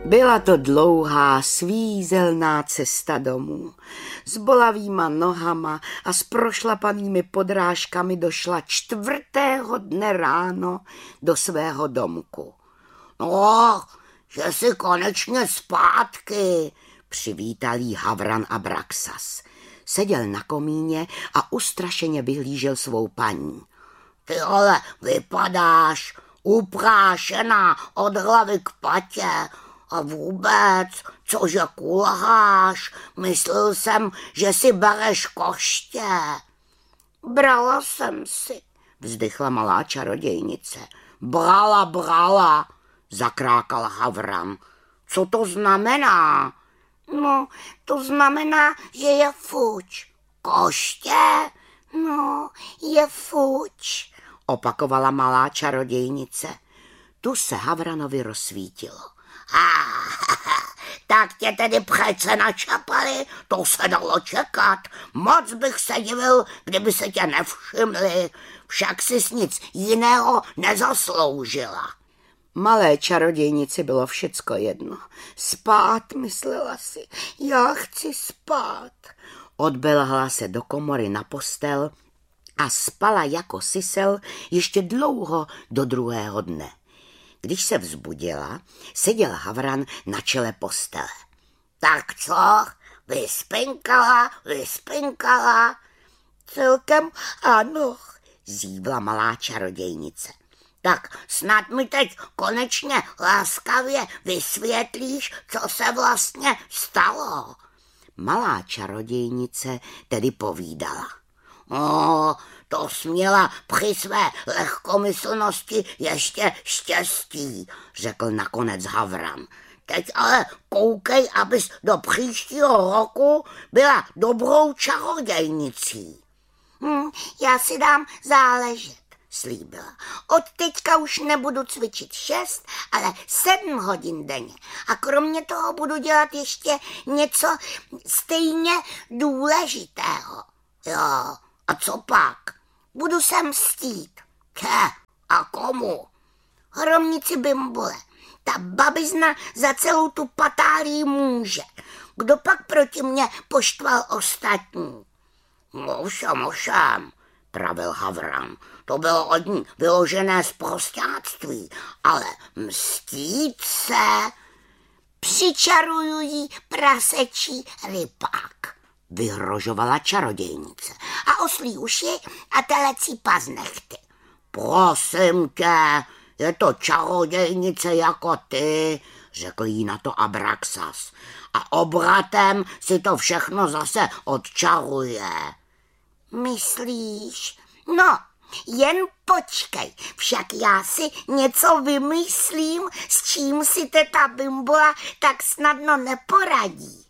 Byla to dlouhá, svízelná cesta domů. S bolavýma nohama a s prošlapanými podrážkami došla 4. dne ráno do svého domku. No, že jsi konečně zpátky, přivítal jí Havran Abraxas. Seděl na komíně a ustrašeně vyhlížel svou paní. Ty ale vypadáš uprášená od hlavy k patě. A vůbec, cože kulháš? Myslel jsem, že si bereš koště. Brala jsem si, vzdychla malá čarodějnice. Brala, zakrákal Havran. Co to znamená? No, to znamená, že je fuč. Koště? No, je fuč, opakovala malá čarodějnice. Tu se Havranovi rozsvítilo. Tak tě tedy přece načapali, to se dalo čekat. Moc bych se divil, kdyby se tě nevšimli, však jsi nic jiného nezasloužila. Malé čarodějnici bylo všecko jedno. Spát, myslela si, já chci spát. Odbelhla se do komory na postel a spala jako sisel ještě dlouho do druhého dne. Když se vzbudila, seděl Havran na čele postele. Tak co? Vyspinkala? Celkem ano, zívla malá čarodějnice. Tak snad mi teď konečně láskavě vysvětlíš, co se vlastně stalo. Malá čarodějnice tedy povídala. To směla při své lehkomyslnosti ještě štěstí, řekl nakonec Havran. Teď ale koukej, abys do příštího roku byla dobrou čarodějnicí. Já si dám záležet, slíbila. Od teďka už nebudu cvičit 6, ale 7 hodin denně. A kromě toho budu dělat ještě něco stejně důležitého. Jo, a co pak? Budu se mstít. A komu? Hromnici Bimbule. Ta babizna za celou tu patálii může. Kdo pak proti mně poštval ostatní? Mošem, pravil Havran. To bylo od ní vyložené sprosťáctví, ale mstít se... Přičaruju jí prasečí rypák, vyhrožovala čarodějnice. A oslí uši a telecí paznechty. Prosím tě, je to čarodějnice jako ty, řekl jí na to Abraxas. A obratem si to všechno zase odčaruje. Myslíš? No, jen počkej, však já si něco vymyslím, s čím si teta Bimbula tak snadno neporadí.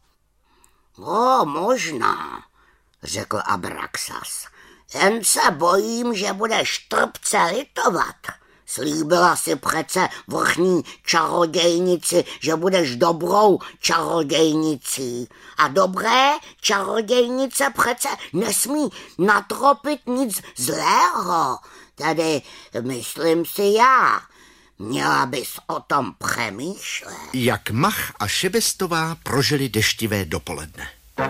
Možná, řekl Abraxas. Jen se bojím, že budeš trpce litovat. Slíbila si přece vrchní čarodějnici, že budeš dobrou čarodějnicí. A dobré čarodějnice přece nesmí natropit nic zlého. Tedy myslím si já. Měla bys o tom přemýšlet. Jak Mach a Šebestová prožili deštivé dopoledne.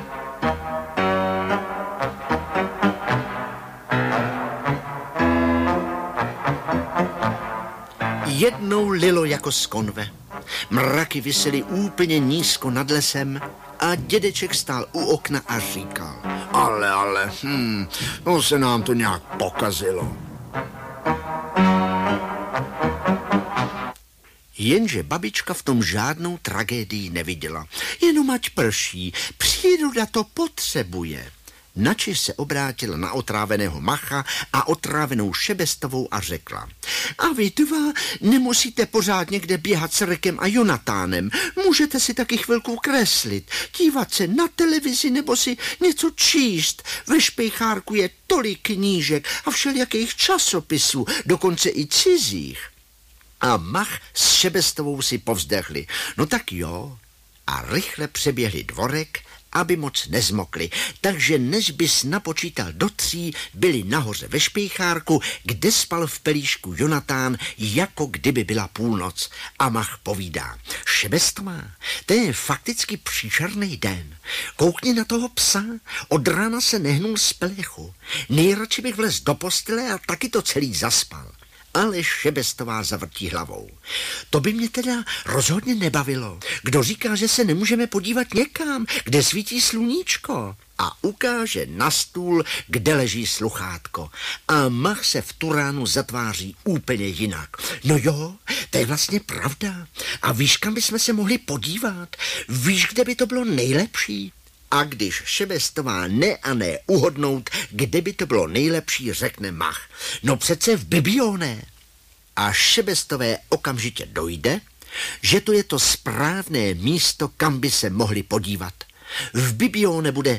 Jednou lilo jako z konve. Mraky visely úplně nízko nad lesem a dědeček stál u okna a říkal. Ale, no se nám to nějak pokazilo. Jenže babička v tom žádnou tragédii neviděla. Jenom ať prší, příroda to potřebuje. Načež se obrátila na otráveného Macha a otrávenou Šebestovou a řekla. A vy dva nemusíte pořád někde běhat s Rekem a Jonatánem. Můžete si taky chvilku kreslit, dívat se na televizi nebo si něco číst. Ve špejchárku je tolik knížek a všelijakých časopisů, dokonce i cizích. A Mach s Šebestovou si povzdechli. No tak jo. A rychle přeběhli dvorek aby moc nezmokli. Takže než bys napočítal do 3, byli nahoře ve špejchárku, kde spal v pelíšku Jonatán, jako kdyby byla půlnoc. A Mach povídá: Šebestová, to je fakticky příšerný den. Koukni na toho psa, od rána se nehnul z pelechu. Nejradši bych vlez do postele a taky to celý zaspal. Ale Šebestová zavrtí hlavou. To by mě teda rozhodně nebavilo. Kdo říká, že se nemůžeme podívat někam, kde svítí sluníčko? A ukáže na stůl, kde leží sluchátko. A Mach se v tu ránu zatváří úplně jinak. No jo, to je vlastně pravda. A víš, kam bychom se mohli podívat? Víš, kde by to bylo nejlepší? A když Šebestová ne a ne uhodnout, kde by to bylo nejlepší, řekne Mach: No přece v Bibione. A Šebestové okamžitě dojde, že to je to správné místo, kam by se mohli podívat. V Bibione bude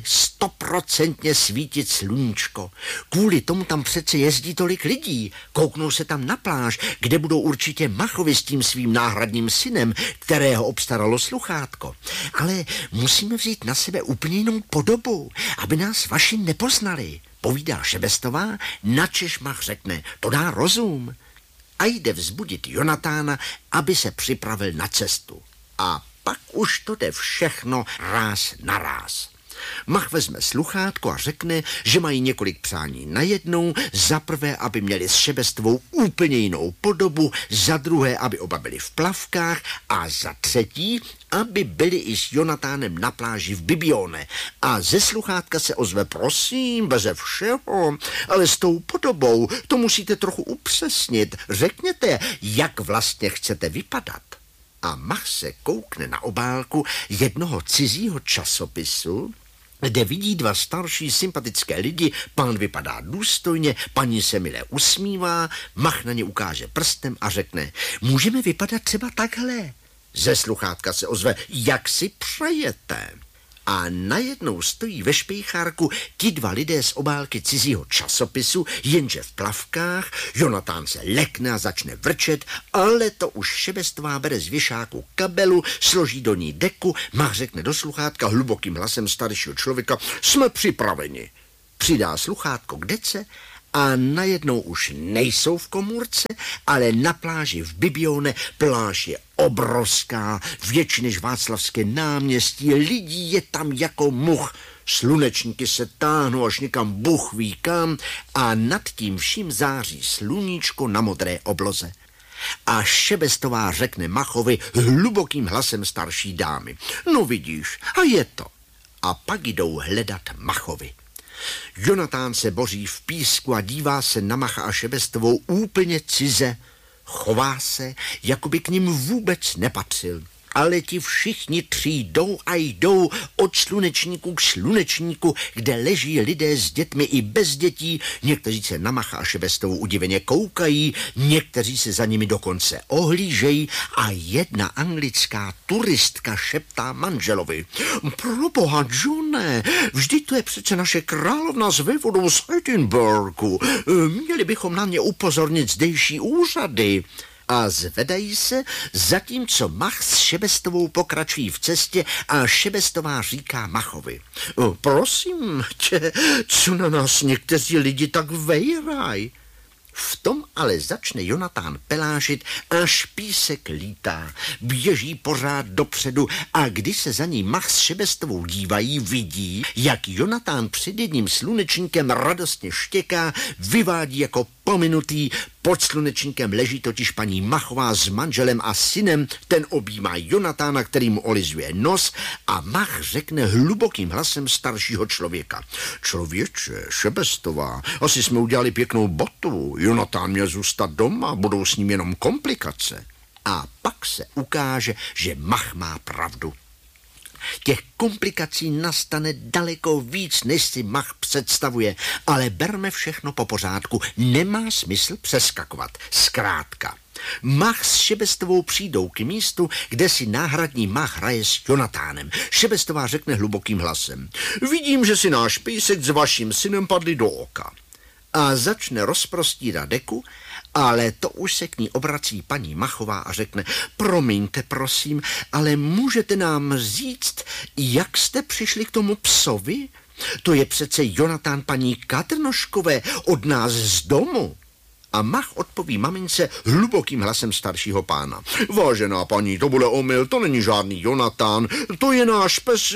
100% svítit sluníčko. Kvůli tomu tam přece jezdí tolik lidí. Kouknou se tam na pláž, kde budou určitě Machovi s tím svým náhradním synem, kterého obstaralo sluchátko. Ale musíme vzít na sebe úplně jinou podobu, aby nás vaši nepoznali, povídá Šebestová, načež Mach řekne: To dá rozum. A jde vzbudit Jonatána, aby se připravil na cestu. A pak už to jde všechno ráz na ráz. Mach vezme sluchátko a řekne, že mají několik přání najednou. Za prvé, aby měli s Šebestovou úplně jinou podobu, za druhé, aby oba byli v plavkách a za třetí, aby byli i s Jonatánem na pláži v Bibione. A ze sluchátka se ozve: Prosím, beze všeho, ale s tou podobou to musíte trochu upřesnit. Řekněte, jak vlastně chcete vypadat. A Mach se koukne na obálku jednoho cizího časopisu, kde vidí 2 starší sympatické lidi. Pán vypadá důstojně, paní se mile usmívá. Mach na ně ukáže prstem a řekne: Můžeme vypadat třeba takhle. Ze sluchátka se ozve: Jak si přejete? A najednou stojí ve špejchárku ti 2 lidé z obálky cizího časopisu, jenže v plavkách. Jonatán se lekne a začne vrčet, ale to už Šebestová bere z věšáku kabelu, složí do ní deku. Mach řekne do sluchátka hlubokým hlasem staršího člověka: Jsme připraveni. Přidá sluchátko k dece a najednou už nejsou v komůrce, ale na pláži v Bibione. Pláž je obrovská, větší než Václavské náměstí, lidí je tam jako much. Slunečníky se táhnou až někam Bůh ví kam a nad tím vším září sluníčko na modré obloze. A Šebestová řekne Machovi hlubokým hlasem starší dámy: No vidíš, a je to. A pak jdou hledat Machovi. Jonatán se boří v písku a dívá se na Macha a Šebestovou úplně cize. Chová se, jako by k nim vůbec nepatřil. Ale ti všichni 3 jdou a jdou od slunečníku k slunečníku, kde leží lidé s dětmi i bez dětí. Někteří se na Macha a Šebestovou udiveně koukají, někteří se za nimi dokonce ohlížejí a jedna anglická turistka šeptá manželovi: Proboha, Johne, vždyť to je přece naše královna s vévodou z Edinburghu. Měli bychom na ně upozornit zdejší úřady. A zvedají se, zatímco Mach s Šebestovou pokračují v cestě a Šebestová říká Machovi: Prosím tě, co na nás někteří lidi tak vejraj? V tom ale začne Jonatán pelážit, až písek lítá. Běží pořád dopředu a když se za ní Mach s Šebestovou dívají, vidí, jak Jonatán před jedním slunečníkem radostně štěká, vyvádí jako pominutý. Pod slunečníkem leží totiž paní Machová s manželem a synem, ten objímá Jonatána, který mu olizuje nos a Mach řekne hlubokým hlasem staršího člověka: Člověče, Šebestová, asi jsme udělali pěknou botu, Jonatán měl zůstat doma, budou s ním jenom komplikace. A pak se ukáže, že Mach má pravdu. Těch komplikací nastane daleko víc, než si Mach představuje, ale berme všechno po pořádku. Nemá smysl přeskakovat. Zkrátka, Mach s Šebestovou přijdou k místu, kde si náhradní Mach hraje s Jonatánem. Šebestová řekne hlubokým hlasem: Vidím, že si náš písek s vaším synem padli do oka. A začne rozprostírat deku Ale to už se k ní obrací paní Machová a řekne: promiňte, prosím, ale můžete nám říct, jak jste přišli k tomu psovi? To je přece Jonatán paní Katrnoškové od nás z domu. A Mach odpoví mamince hlubokým hlasem staršího pána: vážená paní, to bude omyl, to není žádný Jonatán, to je náš pes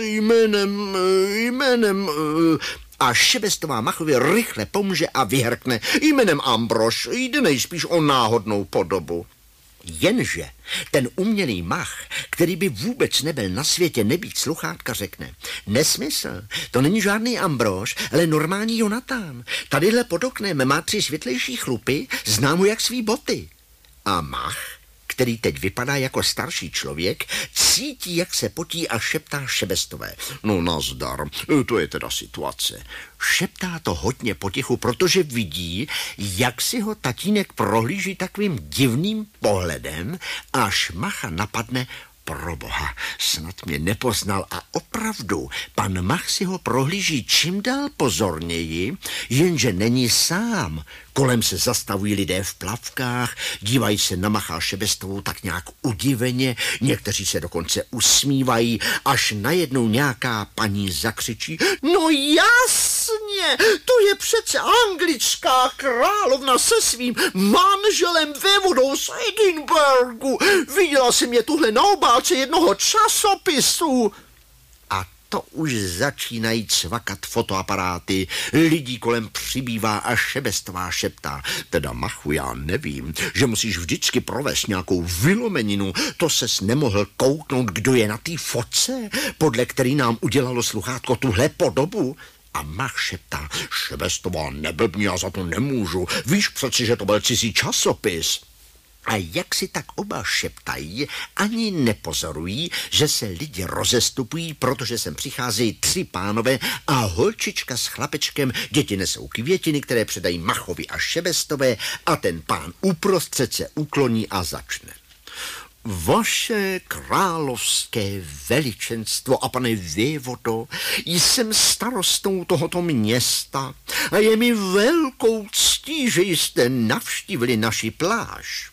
jménem... A Šebestová Machově rychle pomůže a vyhrkne: jménem Ambrož, jde nejspíš o náhodnou podobu. Jenže ten umělý Mach, který by vůbec nebyl na světě nebýt sluchátka, řekne: nesmysl, to není žádný Ambrož, ale normální Jonatán. Tadyhle pod oknem má 3 světlejší chlupy, znám ho jak svý boty. A Mach, který teď vypadá jako starší člověk, cítí, jak se potí a šeptá Šebestové: no nazdar, to je teda situace. Šeptá to hodně potichu, protože vidí, jak si ho tatínek prohlíží takovým divným pohledem, až Macha napadne: proboha, snad mě nepoznal. A opravdu, pan Mach si ho prohlíží čím dál pozorněji, jenže není sám. Kolem se zastavují lidé v plavkách, dívají se na Macha a Šebestovou tak nějak udiveně, někteří se dokonce usmívají, až najednou nějaká paní zakřičí: no jasně, to je přece anglická královna se svým manželem vévodou z Edinburghu. Viděla jsem je tuhle na obálce jednoho časopisu. To už začínají cvakat fotoaparáty, lidí kolem přibývá a Šebestová šeptá: teda Machu, já nevím, že musíš vždycky provést nějakou vylomeninu, to ses nemohl kouknout, kdo je na té fotce, podle který nám udělalo sluchátko tuhle podobu. A Mach šeptá: Šebestová, neblbni, já za to nemůžu, víš přeci, že to byl cizí časopis. A jak si tak oba šeptají, ani nepozorují, že se lidi rozestupují, protože sem přicházejí 3 pánové a holčička s chlapečkem. Děti nesou květiny, které předají Machovi a Šebestové, a ten pán uprostřed se ukloní a začne: vaše královské veličenstvo a pane vévodo, jsem starostou tohoto města a je mi velkou ctí, že jste navštívili naši pláž.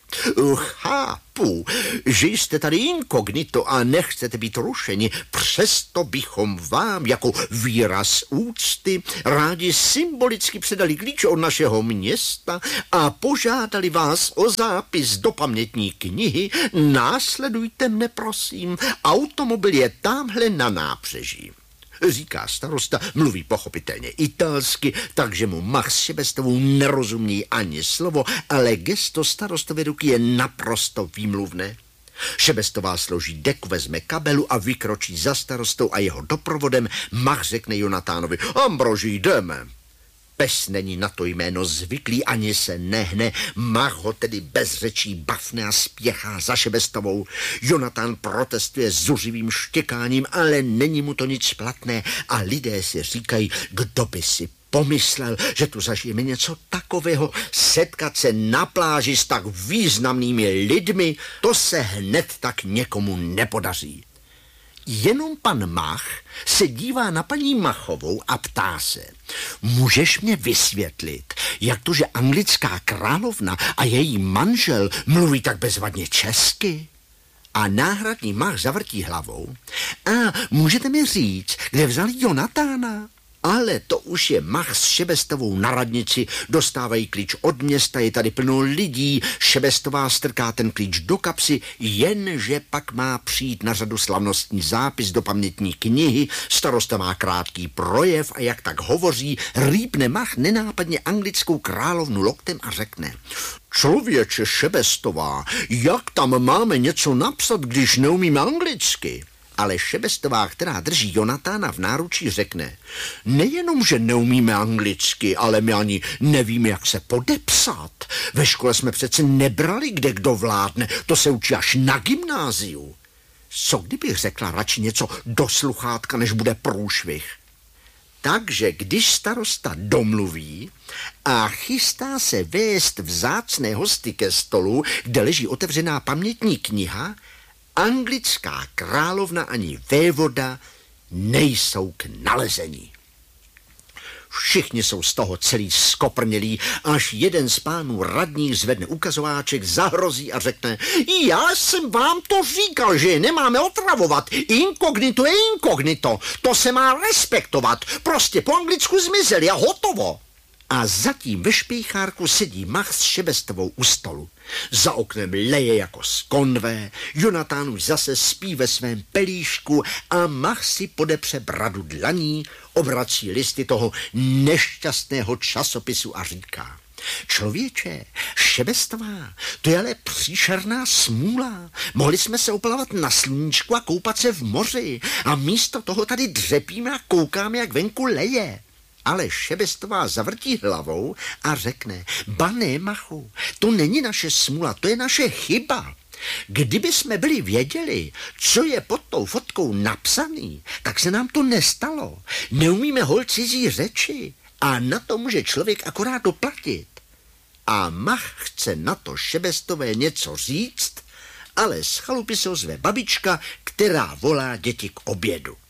Chápu, že jste tady inkognito a nechcete být rušeni, přesto bychom vám jako výraz úcty rádi symbolicky předali klíče od našeho města a požádali vás o zápis do pamětní knihy. Následujte mne, prosím, automobil je tamhle na nábřeží. Říká starosta, mluví pochopitelně italsky, takže mu Mach s Šebestovou nerozumí ani slovo, ale gesto starostovy ruky je naprosto výmluvné. Šebestová složí deku, vezme kabelu a vykročí za starostou a jeho doprovodem. Mach řekne Jonatánovi: Ambroži, jdeme. Pes není na to jméno zvyklý, ani se nehne. Mach ho tedy bez řečí bafne a spěchá za Šebestovou. Jonatán protestuje zuřivým štěkáním, ale není mu to nic platné a lidé si říkají: kdo by si pomyslel, že tu zažijeme něco takového, setkat se na pláži s tak významnými lidmi, to se hned tak někomu nepodaří. Jenom pan Mach se dívá na paní Machovou a ptá se: můžeš mě vysvětlit, jak to, že anglická královna a její manžel mluví tak bezvadně česky? A náhradní Mach zavrtí hlavou: a můžete mi říct, kde vzali Jonatána? Ale to už je Mach s Šebestovou na radnici, dostávají klíč od města, je tady plno lidí, Šebestová strká ten klíč do kapsy, jenže pak má přijít na řadu slavnostní zápis do pamětní knihy, starosta má krátký projev a jak tak hovoří, rýpne Mach nenápadně anglickou královnu loktem a řekne: člověče Šebestová, jak tam máme něco napsat, když neumíme anglicky? Ale Šebestová, která drží Jonatána v náručí, řekne: nejenom, že neumíme anglicky, ale my ani nevíme, jak se podepsat. Ve škole jsme přece nebrali, kde kdo vládne, to se učí až na gymnáziu. Co kdybych řekla radši něco do sluchátka, než bude průšvih? Takže když starosta domluví a chystá se vést vzácné hosty ke stolu, kde leží otevřená pamětní kniha, anglická královna ani vévoda nejsou k nalezení. Všichni jsou z toho celý skoprnělí, až jeden z pánů radních zvedne ukazováček, zahrozí a řekne: já jsem vám to říkal, že je nemáme otravovat. Inkognito je inkognito. To se má respektovat. Prostě po anglicku zmizeli a hotovo. A zatím ve špejchárku sedí Mach s Šebestovou u stolu. Za oknem leje jako z konvé, Jonatán už zase spí ve svém pelíšku a Mach si podepře bradu dlaní, obrací listy toho nešťastného časopisu a říká: člověče, Šebestová, to je ale příšerná smůla. Mohli jsme se oplavat na sluníčku a koupat se v moři a místo toho tady dřepíme a koukáme, jak venku leje. Ale Šebestová zavrtí hlavou a řekne: ba ne, Machu, to není naše smůla, to je naše chyba. Kdyby jsme byli věděli, co je pod tou fotkou napsaný, tak se nám to nestalo. Neumíme hol cizí řeči a na to může člověk akorát doplatit. A Mach chce na to Šebestové něco říct, ale z chalupy se ozve babička, která volá děti k obědu.